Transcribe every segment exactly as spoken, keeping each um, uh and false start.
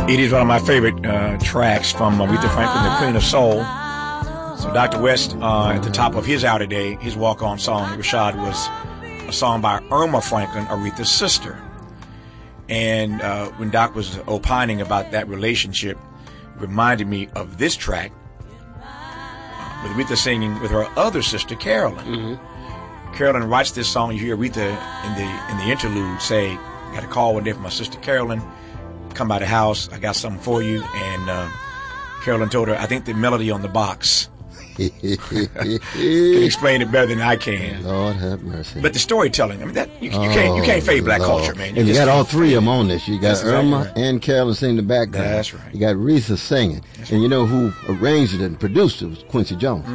It is one of my favorite uh, tracks from Aretha Franklin, the Queen of Soul. So Doctor West, uh, at the top of his outer day, his walk-on song, Rashad, was a song by Irma Franklin, Aretha's sister. And uh, when Doc was opining about that relationship, it reminded me of this track uh, with Aretha singing with her other sister, Carolyn. Mm-hmm. Carolyn writes this song. You hear Aretha in the in the interlude say, "Got a call one day from my sister Carolyn. Come by the house. I got something for you." And uh, Carolyn told her, "I think the melody on the box." Can explain it better than I can. Lord have mercy. But the storytelling, I mean, that you, you can't you can't fade black Lord. culture, man. You and you got all three it. of them on this. You got That's Irma exactly right. and Carolyn singing the background. That's right. You got Aretha singing. That's and right. you know who arranged it and produced it was Quincy Jones.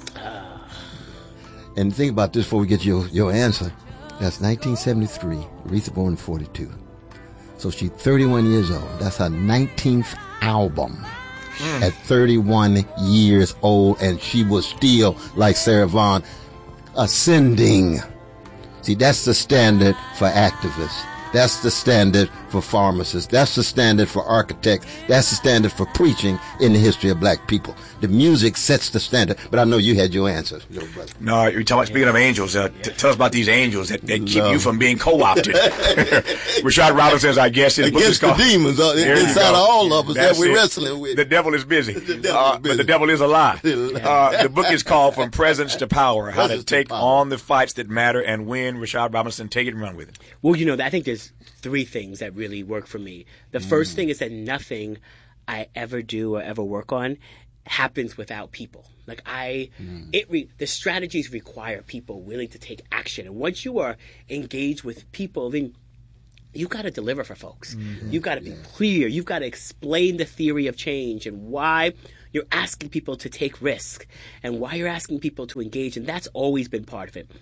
Mm-hmm. And think about this before we get your, your answer. That's nineteen seventy-three. Aretha born in forty-two. So she's thirty-one years old. That's her nineteenth album. Mm. At thirty-one years old, and she was still, like Sarah Vaughan, ascending. See, that's the standard for activists. That's the standard for pharmacists. That's the standard for architects. That's the standard for preaching in the history of black people. The music sets the standard. But I know you had your answers. Your no, you're talking, speaking of angels, uh, t- tell us about these angels that, that keep no. you from being co-opted. Rashad Robinson says, I guess his book is called... Against the demons uh, inside of all of us That's that we're it. wrestling with. The devil is busy. The devil uh, is busy. But the devil is a lie. uh, the book is called From Presence to Power, How Presence to Take on the Fights That Matter and Win. Rashad Robinson, take it and run with it. Well, you know, I think there's three things that really work for me. The mm. first thing is that nothing I ever do or ever work on happens without people. Like I, mm. it re, the strategies require people willing to take action. And once you are engaged with people, then you got to deliver for folks. Mm-hmm. You've got to be yeah. clear. You've got to explain the theory of change and why you're asking people to take risk and why you're asking people to engage. And that's always been part of it.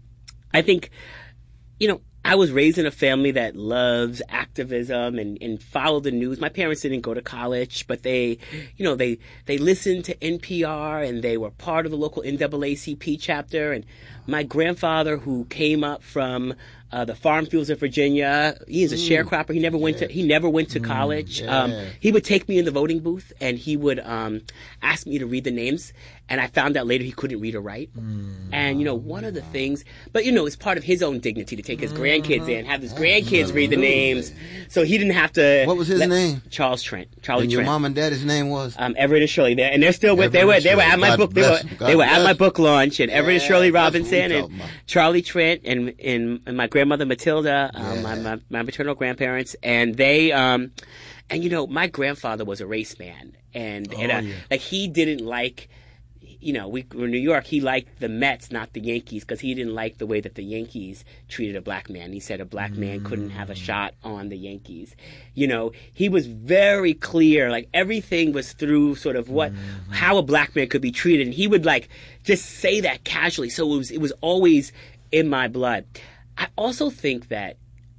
I think, you know, I was raised in a family that loves activism and, and followed the news. My parents didn't go to college, but they, you know, they, they listened to N P R and they were part of the local N double A C P chapter. And my grandfather, who came up from uh, the farm fields of Virginia, he is a mm. sharecropper. He never went yes. to he never went to mm. college. Yeah. Um, he would take me in the voting booth and he would um, ask me to read the names. And I found out later he couldn't read or write. Mm. And, you know, one of the things, but, you know, it's part of his own dignity to take his grandkids in, have his grandkids read the names. So he didn't have to. What was his let, name? Charles Trent. Charlie and your Trent. mom and daddy's name was? Um, Everett and Shirley. There, and they're still with, they were, they were at my God book, they were, they were at my book launch, and Everett yeah, and Shirley Robinson and Charlie Trent and, and, and my grandmother Matilda, um, yeah. my, my, my maternal grandparents, and they, um, and, you know, my grandfather was a race man. And, oh, and uh, yeah. like, he didn't like, you know, we were in New York, he liked the Mets, not the Yankees, because he didn't like the way that the Yankees treated a black man. He said a black man mm. couldn't have a shot on the Yankees. You know, he was very clear, like everything was through sort of what, mm. how a black man could be treated. And he would like just say that casually. So it was, it was always in my blood. I also think that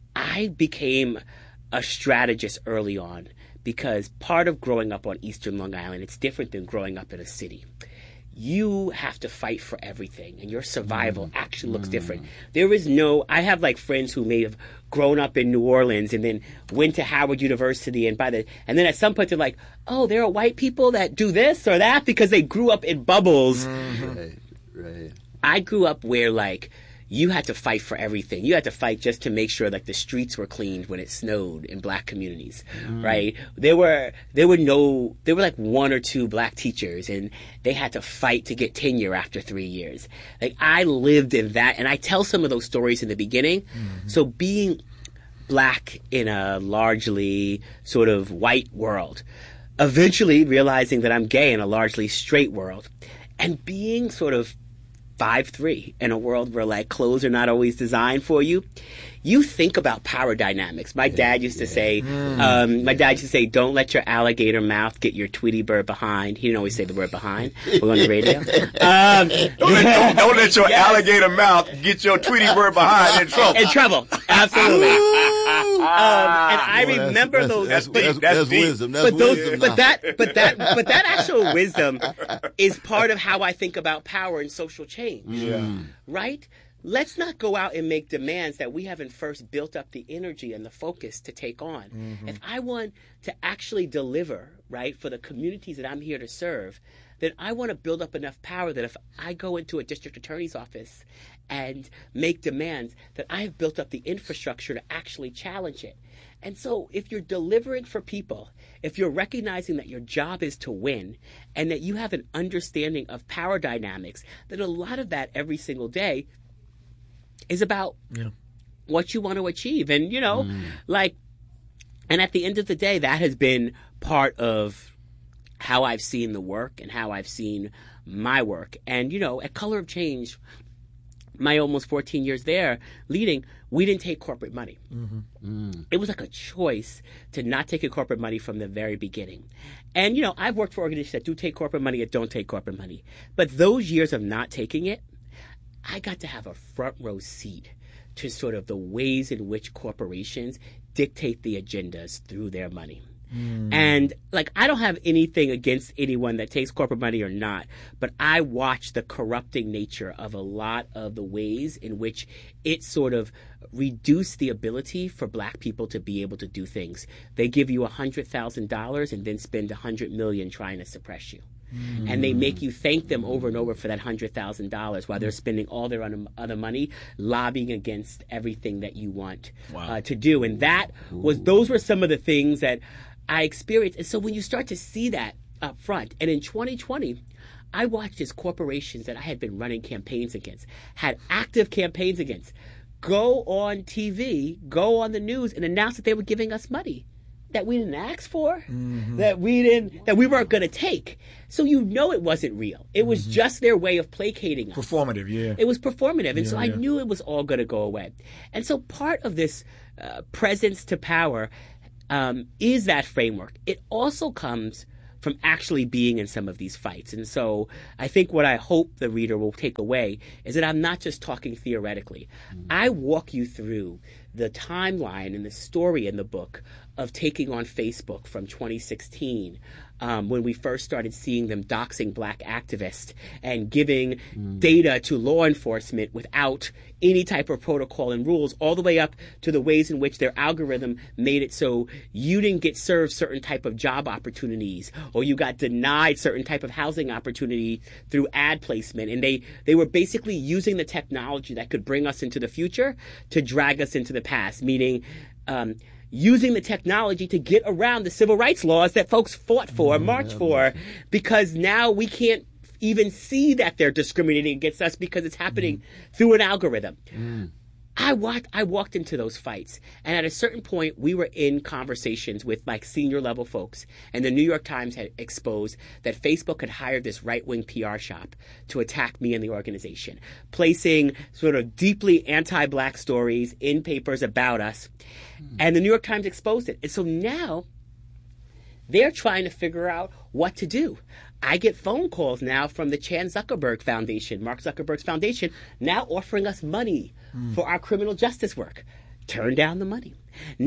I became a strategist early on because part of growing up on Eastern Long Island, it's different than growing up in a city. You have to fight for everything, and your survival mm. actually looks mm. different. There is no, I have like friends who may have grown up in New Orleans and then went to Howard University, and by the, and then at some point they're like, oh, there are white people that do this or that because they grew up in bubbles. Mm-hmm. Right, right. I grew up where like, you had to fight for everything. You had to fight just to make sure like the streets were cleaned when it snowed in black communities, mm. right? There were there were no there were like one or two black teachers, and they had to fight to get tenure after three years. Like I lived in that, and I tell some of those stories in the beginning. Mm-hmm. So being black in a largely sort of white world, eventually realizing that I'm gay in a largely straight world, and being sort of five three in a world where like clothes are not always designed for you, you think about power dynamics. My dad used to say, mm. um, my dad used to say, don't let your alligator mouth get your Tweety bird behind. He didn't always say the word behind. We're on the radio. Um, don't, let, don't, don't let your yes. alligator mouth get your Tweety bird behind in trouble. In trouble. Absolutely. um, and I Boy, remember that's, those. That's, but, that's, that's, that's wisdom. That's but those, wisdom. But that, but that, but that actual wisdom is part of how I think about power and social change. Yeah. Right? let's not go out and make demands that we haven't first built up the energy and the focus to take on. Mm-hmm. If I want to actually deliver, right, for the communities that I'm here to serve, then I want to build up enough power that if I go into a district attorney's office and make demands, that I have built up the infrastructure to actually challenge it. And so if you're delivering for people, if you're recognizing that your job is to win and that you have an understanding of power dynamics, then a lot of that every single day is about yeah. what you want to achieve. And, you know, mm. like, and at the end of the day, that has been part of how I've seen the work and how I've seen my work. And, you know, at Color of Change, my almost fourteen years there leading, we didn't take corporate money. Mm-hmm. Mm. It was like a choice to not take corporate money from the very beginning. And, you know, I've worked for organizations that do take corporate money and don't take corporate money. But those years of not taking it, I got to have a front row seat to sort of the ways in which corporations dictate the agendas through their money. Mm. And, like, I don't have anything against anyone that takes corporate money or not, but I watch the corrupting nature of a lot of the ways in which it sort of reduced the ability for black people to be able to do things. They give you one hundred thousand dollars and then spend one hundred million dollars trying to suppress you. Mm. And they make you thank them over and over for that one hundred thousand dollars while they're spending all their other money lobbying against everything that you want wow. uh, to do. And that was, those were some of the things that I experienced. And so when you start to see that up front, and in twenty twenty, I watched as corporations that I had been running campaigns against, had active campaigns against, go on T V, go on the news and announce that they were giving us money that we didn't ask for, mm-hmm. that we didn't, that we weren't going to take. So you know it wasn't real. It was mm-hmm. just their way of placating us. Performative, yeah. It was performative. And yeah, so I yeah. knew it was all going to go away. And so part of this uh, presence to power um, is that framework. It also comes from actually being in some of these fights. And so I think what I hope the reader will take away is that I'm not just talking theoretically. Mm-hmm. I walk you through the timeline and the story in the book of taking on Facebook from twenty sixteen, um, when we first started seeing them doxing black activists and giving mm. data to law enforcement without any type of protocol and rules, all the way up to the ways in which their algorithm made it so you didn't get served certain type of job opportunities or you got denied certain type of housing opportunity through ad placement. And they, they were basically using the technology that could bring us into the future to drag us into the past, meaning um, using the technology to get around the civil rights laws that folks fought for, mm, marched yeah, for, yeah. because now we can't even see that they're discriminating against us because it's happening mm. through an algorithm. Mm. I walked, I walked into those fights, and at a certain point, we were in conversations with like senior level folks, and the New York Times had exposed that Facebook had hired this right-wing P R shop to attack me and the organization, placing sort of deeply anti-black stories in papers about us, mm. and the New York Times exposed it. And so now they're trying to figure out what to do. I get phone calls now from the Chan Zuckerberg Foundation, Mark Zuckerberg's foundation, now offering us money mm. for our criminal justice work. Turn down the money.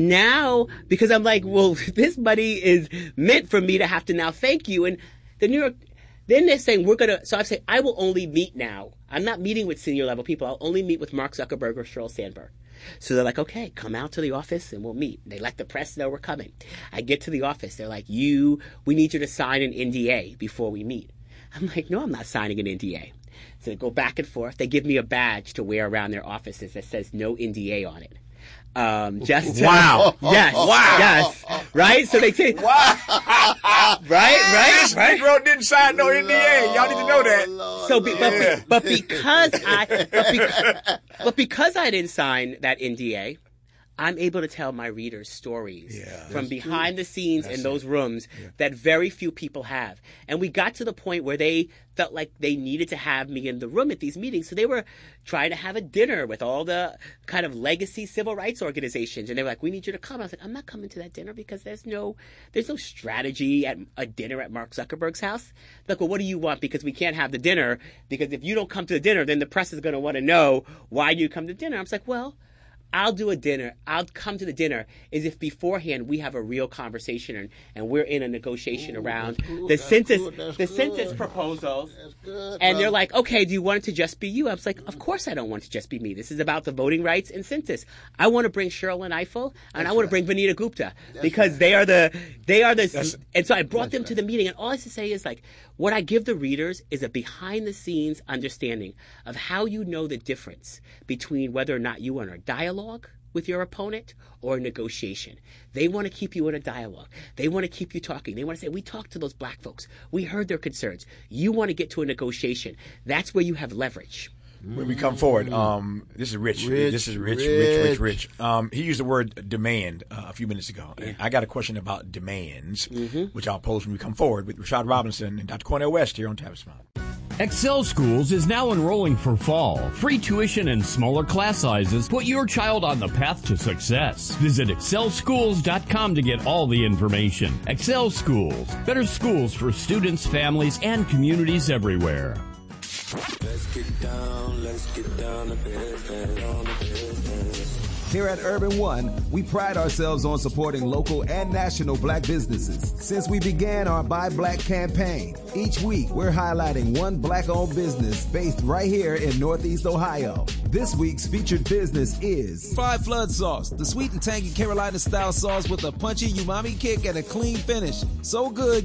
Now, because I'm like, well, this money is meant for me to have to now thank you. And the New York, then they're saying we're going to, so I say, I will only meet now. I'm not meeting with senior level people. I'll only meet with Mark Zuckerberg or Sheryl Sandberg. So they're like, okay, come out to the office and we'll meet. They let the press know we're coming. I get to the office. They're like, you, we need you to sign an N D A before we meet. I'm like, no, I'm not signing an N D A. So they go back and forth. They give me a badge to wear around their offices that says no N D A on it. Um, just wow, yes, wow, yes, right. So they say, wow, right, right, this right. Negro didn't sign no N D A. Y'all need to know that. Lord, So, be, but, yeah. be, but because I, but, be, but because I didn't sign that N D A, I'm able to tell my readers stories yeah, from behind true. the scenes that's in those it. rooms yeah. that very few people have. And we got to the point where they felt like they needed to have me in the room at these meetings. So they were trying to have a dinner with all the kind of legacy civil rights organizations. And they were like, we need you to come. I was like, I'm not coming to that dinner because there's no there's no strategy at a dinner at Mark Zuckerberg's house. They're like, well, what do you want? Because we can't have the dinner because if you don't come to the dinner, then the press is going to want to know why you come to dinner. I was like, well, I'll do a dinner. I'll come to the dinner as if beforehand we have a real conversation and, and we're in a negotiation Ooh, around cool, the census, cool, the good. census proposals. That's good, and bro. They're like, okay, do you want it to just be you? I was like, of course I don't want it to just be me. This is about the voting rights and census. I want to bring Sherrilyn Ifill and That's I want right. to bring Vanita Gupta That's because right. they are the they are the. That's, and so I brought them right. to the meeting, and all I have to say is like, what I give the readers is a behind the scenes understanding of how you know the difference between whether or not you want a dialogue with your opponent or a negotiation. They want to keep you in a dialogue. They want to keep you talking. They want to say, we talked to those black folks. We heard their concerns. You want to get to a negotiation. That's where you have leverage. When we come forward, um, this is Rich. Rich. This is Rich, Rich, Rich, Rich. Rich. Um, he used the word demand uh, a few minutes ago. Yeah. I got a question about demands, mm-hmm. which I'll pose when we come forward with Rashad Robinson and Doctor Cornel West here on Tavis Smile. Excel Schools is now enrolling for fall. Free tuition and smaller class sizes put your child on the path to success. Visit excel schools dot com to get all the information. Excel Schools, better schools for students, families, and communities everywhere. Let's get down, let's get down to business, on the business. Here at Urban One, we pride ourselves on supporting local and national black businesses. Since we began our Buy Black campaign, each week we're highlighting one black-owned business based right here in Northeast Ohio. This week's featured business is Five Flood Sauce, the sweet and tangy Carolina-style sauce with a punchy umami kick and a clean finish. So good,